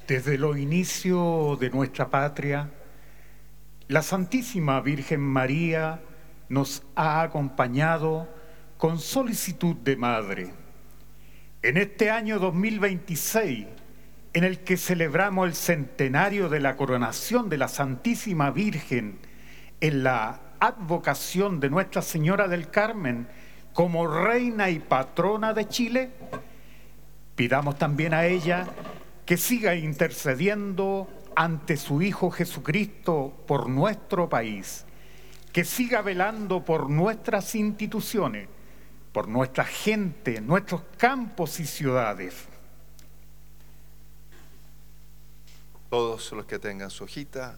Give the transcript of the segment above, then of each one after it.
Desde los inicios de nuestra patria, la Santísima Virgen María nos ha acompañado con solicitud de madre. En este año 2026, en el que celebramos el centenario de la coronación de la Santísima Virgen en la advocación de Nuestra Señora del Carmen como reina y patrona de Chile, pidamos también a ella que siga intercediendo ante su Hijo Jesucristo por nuestro país, que siga velando por nuestras instituciones, por nuestra gente, nuestros campos y ciudades. Todos los que tengan su hojita.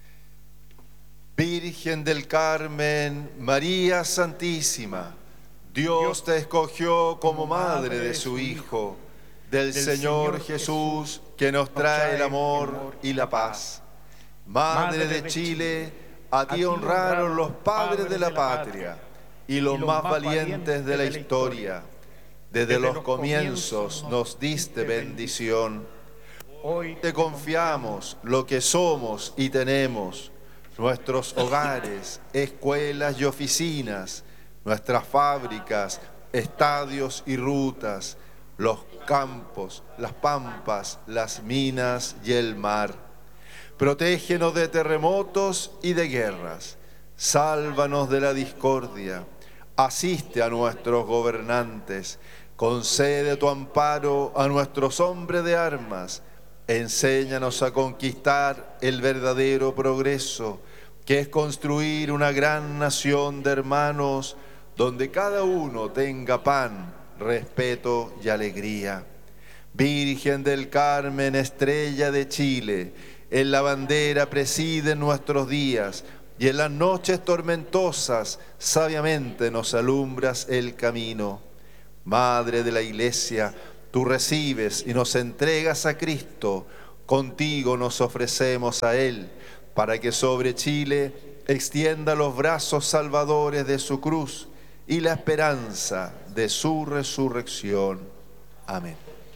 Virgen del Carmen, María Santísima, Dios te escogió como madre de su Hijo, del Señor Jesús, que nos trae el amor y la paz. Madre de Chile, a ti honraron los padres de la patria y los más valientes de la historia. Desde los comienzos nos diste bendición. Hoy te confiamos lo que somos y tenemos, nuestros hogares, escuelas y oficinas, nuestras fábricas, estadios y rutas, los campos, las pampas, las minas y el mar. Protégenos de terremotos y de guerras, sálvanos de la discordia, asiste a nuestros gobernantes, concede tu amparo a nuestros hombres de armas, enséñanos a conquistar el verdadero progreso, que es construir una gran nación de hermanos, donde cada uno tenga pan, respeto y alegría. Virgen del Carmen, estrella de Chile, en la bandera preside nuestros días, y en las noches tormentosas sabiamente nos alumbras el camino. Madre de la Iglesia, tú recibes y nos entregas a Cristo, contigo nos ofrecemos a Él, para que sobre Chile extienda los brazos salvadores de su cruz y la esperanza de su resurrección. Amén.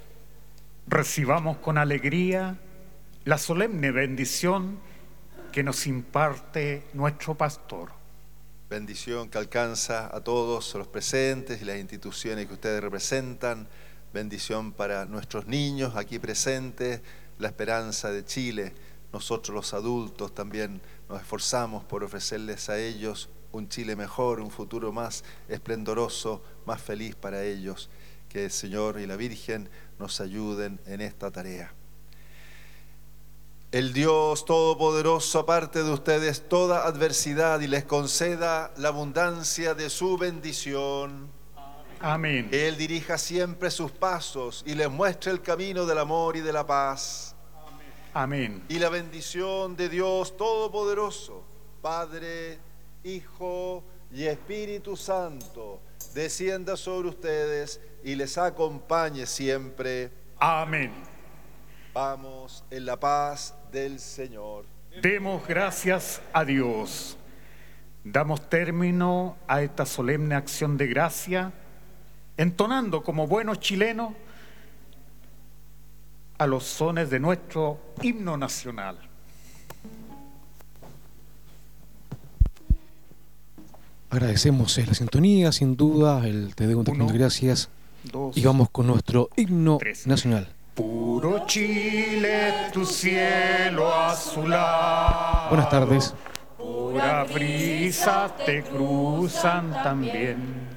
Recibamos con alegría la solemne bendición que nos imparte nuestro pastor. Bendición que alcanza a todos los presentes y las instituciones que ustedes representan. Bendición para nuestros niños aquí presentes, la esperanza de Chile. Nosotros los adultos también nos esforzamos por ofrecerles a ellos un Chile mejor, un futuro más esplendoroso, más feliz para ellos. Que el Señor y la Virgen nos ayuden en esta tarea. El Dios Todopoderoso aparte de ustedes toda adversidad y les conceda la abundancia de su bendición. Amén. Que Él dirija siempre sus pasos y les muestre el camino del amor y de la paz. Amén. Y la bendición de Dios Todopoderoso, Padre, Hijo y Espíritu Santo, descienda sobre ustedes y les acompañe siempre. Amén. Vamos en la paz del Señor. Demos gracias a Dios. Damos término a esta solemne acción de gracia, entonando como buenos chilenos a los sones de nuestro himno nacional. Agradecemos la sintonía, sin duda, el Te Deum de gracias. Y vamos con nuestro himno nacional. Puro Chile, tu cielo azulado. Buenas tardes. Pura brisa te cruzan también.